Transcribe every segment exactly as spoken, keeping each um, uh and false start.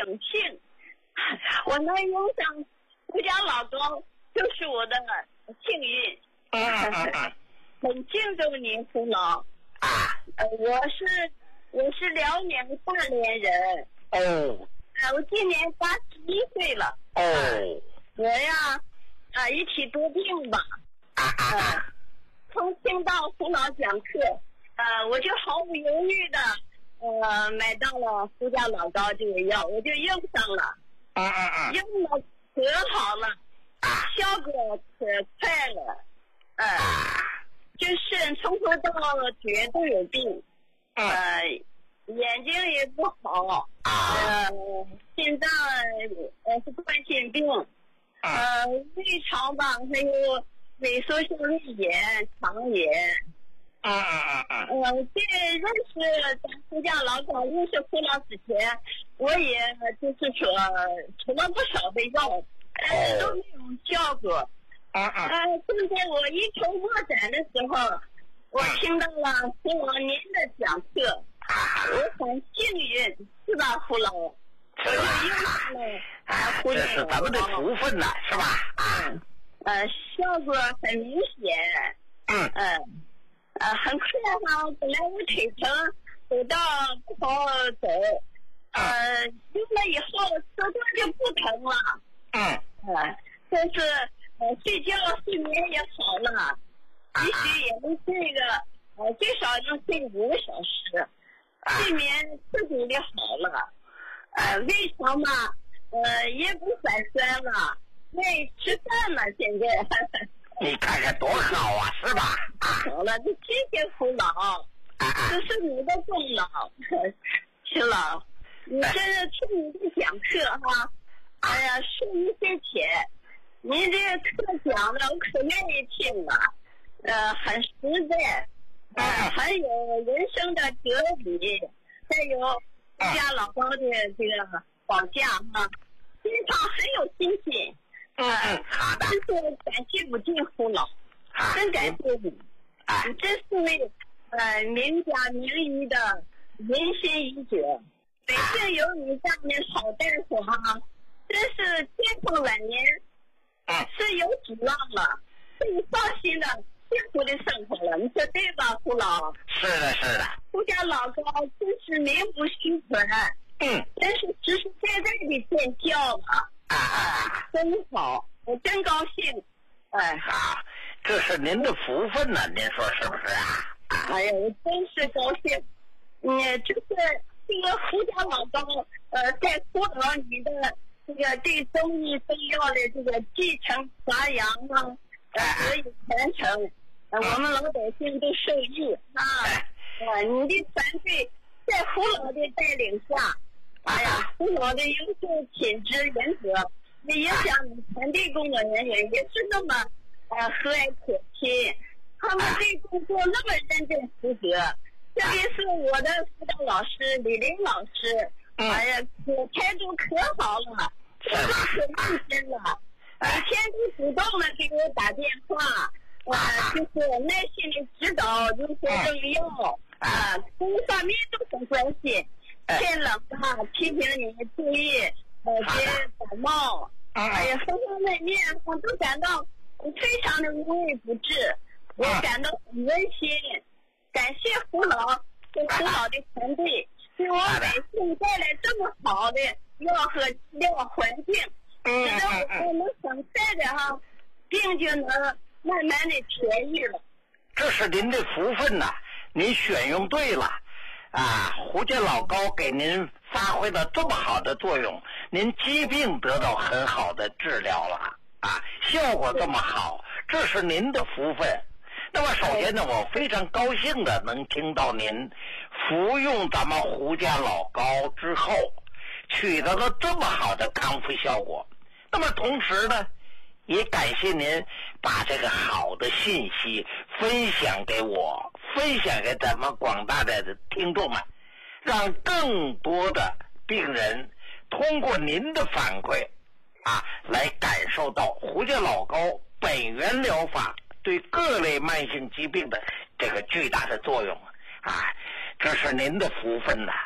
幸，我能用上胡家老高就是我的幸运。 嗯嗯嗯， 很敬重您父老。 啊， 呃，我是我是辽宁大连人。 哦。 呃，我今年八十一岁了。 哦。 呃、我呀，啊、呃，一体多病吧。 啊啊啊！ 呃从听到胡老讲课，呃，我就毫不犹豫的，呃，买到了胡家老高这个药，我就用上了。 啊啊啊！ 用了可好了，效果可快了。呃，就是从头到脚都有病，呃，眼睛也不好，呃，心脏呃是冠心病，呃，胃肠吧还有萎缩性胃炎、肠炎。 啊啊啊啊！ 呃，在认识咱胡家老高、认识胡老之前，我也就是说吃了不少的药，但是都没有效果。 啊啊！ 呃，正在我一筹莫展的时候，我听到了胡老您的讲课，我很幸运，是吧，胡老？我就用上了啊，胡这是咱们的福分呐，是吧？ 嗯，呃，效果很明显。 嗯嗯，呃，很快哈，本来我腿疼，走到不好走，呃，用了以后手段就不疼了。 嗯， 呃，但是呃睡觉睡眠也好了，必须也能睡个呃最少能睡五个小时，睡眠自主的好了，呃，胃肠嘛，呃也不反酸了，愿意吃饭了，现在。 你看看多好啊，是吧？ 好了，这谢谢胡老，这是你的功劳，徐老，你这是听你的讲课哈，哎呀，受益匪浅。您这个课讲的我可愿意听了，呃，很实在，呃，很有人生的哲理，再有胡家老高的这个保驾哈，经常很有信心。 嗯嗯，好的。 真是感谢不尽胡老，真感谢你。你真是位呃名家名医的人心医者，北京有你这样的好大夫哈，真是健康晚年，是有指望了，可以放心的幸福的生活了，你说对吧，胡老？ 是的，是的。 胡家老高真是名不虚传， 嗯， 真是实实在在的见效了。啊，真好，我真高兴。哎， 好，这是您的福分呢，您说是不是啊？ 哎呀，我真是高兴。嗯，就是这个胡家老高，呃，在胡老你的这个对中医中药的这个继承发扬啊，呃，得以传承，呃，我们老百姓都受益啊。啊，你的团队在胡老的带领下。哎呀，胡老的优秀品质人格，那影响你团队工作人员也是那么呃和蔼可亲，他们对工作那么认真负责，特别是我的辅导老师李林老师，哎呀，态度可好了，我都可认真了，每天都主动的给我打电话，呃，就是耐心的指导如何用药，啊，各方面都很关心。天冷哈，提醒你注意，呃，别感冒。哎呀，方方面面我都感到非常的无微不至，我感到很温馨。感谢胡老和胡老的团队，给我百姓带来这么好的药和治疗环境，使得我们很快的哈，病就能慢慢的痊愈了。 这是您的福分呐、啊，您选用对了。啊，胡家老高给您发挥了这么好的作用，您疾病得到很好的治疗了啊，效果这么好，这是您的福分。那么首先呢，我非常高兴的能听到您服用咱们胡家老高之后取得了这么好的康复效果。那么同时呢，也感谢您把这个好的信息分享给我，分享给咱们广大的听众们，让更多的病人通过您的反馈啊，来感受到胡家老高本源疗法对各类慢性疾病的这个巨大的作用啊，这是您的福分呐、啊，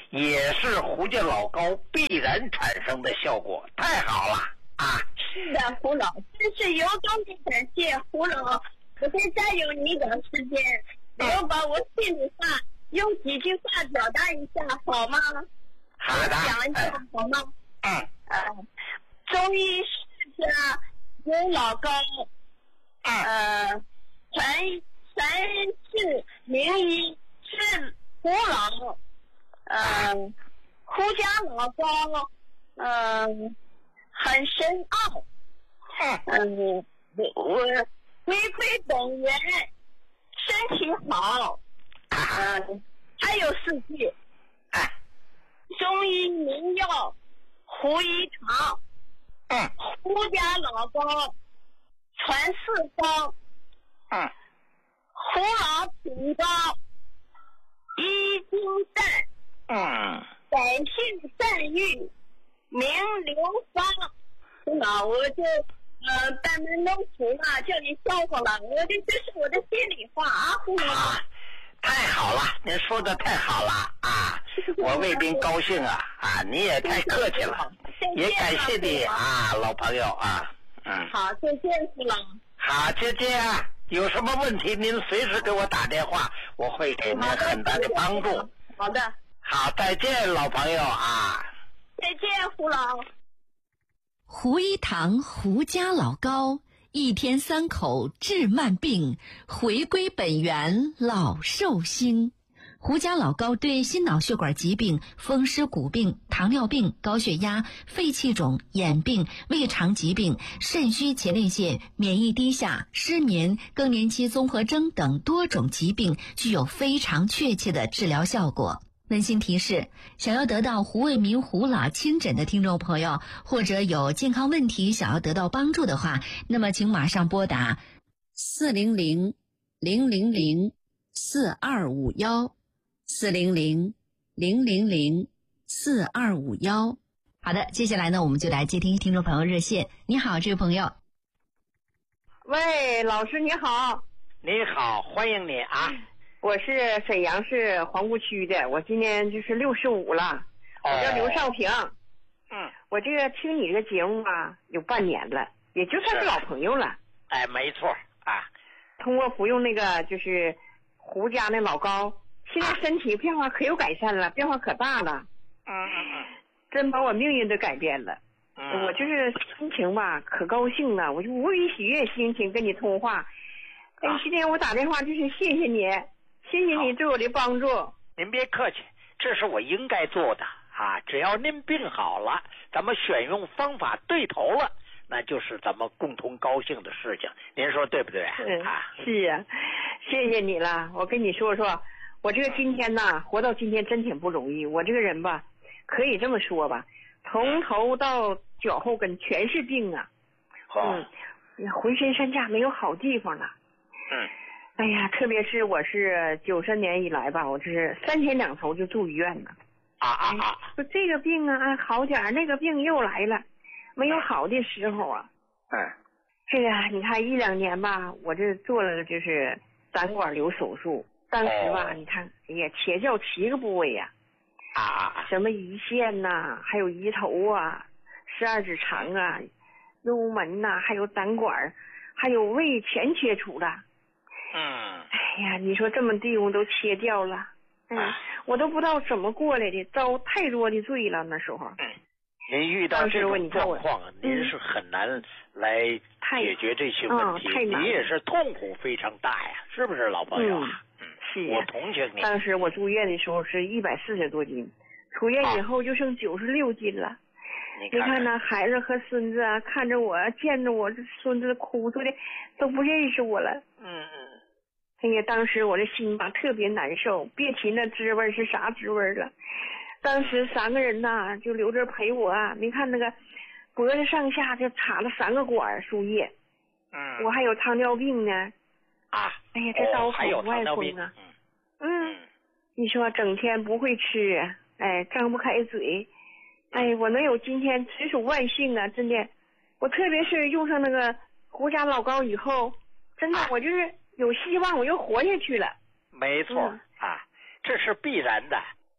也是胡家老高必然产生的效果，太好了啊！ 是的，胡老，真是由衷的感谢胡老。我再占用你的时间，我把我心里话用几句话表达一下，好吗？ 好的。 讲一下好吗？ 嗯。 呃，中医世家有老高，呃，传传世名医是胡老，呃，胡家老高，嗯、呃，很深奥，嗯、呃，我回归本源，身体好，嗯、呃，还有四句，中医名药胡一堂， 嗯， 胡家老高传四方， 嗯， 胡老品高，医经善， 嗯， 百姓善育，名流芳。胡老，我就呃班门弄斧了，叫你笑话了，我这这是我的心里话啊，胡老。 啊，太好了，您说的太好了啊！我为您高兴啊啊！你也太客气了，也感谢你啊，老朋友啊，嗯。 好，再见，胡老。 好，再见啊！有什么问题您随时给我打电话，我会给您很大的帮助。 好的。 好，再见，老朋友啊！ 再见，胡老。 胡一堂胡家老高，一天三口治慢病，回归本源老寿星。胡家老高对心脑血管疾病、风湿骨病、糖尿病、高血压、肺气肿、眼病、胃肠疾病、肾虚前列腺、免疫低下、失眠、更年期综合征等多种疾病具有非常确切的治疗效果。温馨提示，想要得到胡卫民胡老亲诊的听众朋友，或者有健康问题想要得到帮助的话，那么请马上拨打四零零零零零四二五幺四零零零零零四二五幺。好的，接下来呢，我们就来接听听众朋友热线。你好，这位朋友。 喂，老师你好。 你好，欢迎你啊。 我是沈阳市皇姑区的，我今年就是六十五了，我叫刘少平。 嗯， 我这个听你这个节目啊，有半年了，也就算是老朋友了。 哎，没错啊。 通过服用那个就是胡家那老高，现在身体变化可有改善了，变化可大了。 嗯嗯嗯， 真把我命运都改变了。 嗯， 我就是心情吧，可高兴了，我就无比喜悦心情跟你通话。哎，今天我打电话就是谢谢你。谢谢你对我的帮助。 您别客气，这是我应该做的啊！只要您病好了，咱们选用方法对头了，那就是咱们共同高兴的事情。您说对不对？ 嗯， 啊， 是呀、啊，谢谢你了。我跟你说说，我这个今天呐，活到今天真挺不容易。我这个人吧，可以这么说吧，从头到脚后跟全是病啊。 哦、 嗯，浑身上下没有好地方了。 嗯。 哎呀，特别是我是九三年以来吧，我这是三天两头就住医院呢。 啊啊啊！ 说这个病啊好点儿，那个病又来了，没有好的时候啊。 嗯。 这个你看一两年吧，我这做了就是胆管瘤手术，当时吧，哦、你看，哎呀，切掉七个部位呀、 啊。啊。 什么胰腺呐、啊，还有胰头啊，十二指肠啊，幽门呐、啊，还有胆管，还有胃全切除了。 嗯， 哎呀，你说这么地方都切掉了，嗯，我都不知道怎么过来的，遭太多的罪了那时候。 嗯，您遇到这种状况，您是很难来解决这些问题， 嗯、 你也是痛苦非常大呀，是不是老朋友啊？ 嗯，是、 啊。我同情你。 当时我住院的时候是一百四十多斤，出院以后就剩九十六斤了。 你看看那孩子和孙子啊，看着我，见着我这孙子哭出的，都不认识我了。 嗯嗯。 哎呀，当时我这心吧特别难受，别提那滋味是啥滋味了。当时三个人呐就留着陪我啊，你看那个脖子上下就插了三个管输液。 嗯。 我还有糖尿病呢。 啊。 哎呀，这刀口不爱封啊。嗯。嗯。你说整天不会吃啊，哎，张不开嘴。哎，我能有今天实属万幸啊，真的。我特别是用上那个胡家老高以后，真的、啊、我就是有希望，我又活下去了。 没错、嗯、啊，这是必然的。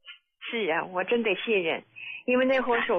是啊，我真得信任，因为那会儿手